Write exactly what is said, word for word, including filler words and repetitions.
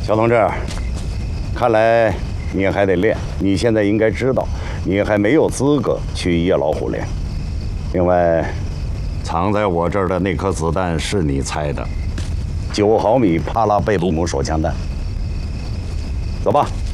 小同志，看来你还得练。你现在应该知道，你还没有资格去夜老虎连。另外，藏在我这儿的那颗子弹是你猜的，九毫米帕拉贝鲁姆手枪弹。走吧。